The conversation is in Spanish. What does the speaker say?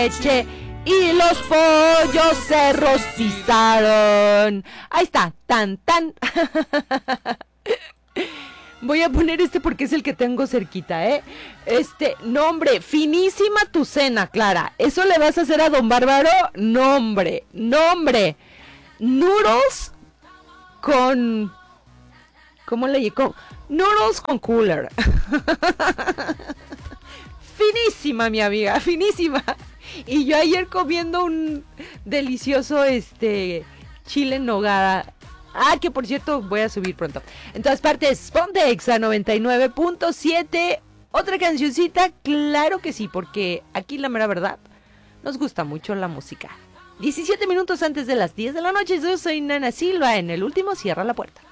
leche y los pollos se rostizaron. Ahí está, tan. Voy a poner porque es el que tengo cerquita, ¿eh? Nombre, finísima tu cena, Clara. ¿Eso le vas a hacer a don Bárbaro? Nombre. Noodles con... ¿Cómo le digo? Noodles con cooler. Finísima, mi amiga, finísima. Y yo ayer comiendo un delicioso chile en nogada. Que por cierto voy a subir pronto. En todas partes, ponte Exa 99.7. Otra cancioncita, claro que sí, porque aquí la mera verdad nos gusta mucho la música. 17 minutos antes de las 10 de la noche. Yo soy Nana Silva. En el último cierra la puerta.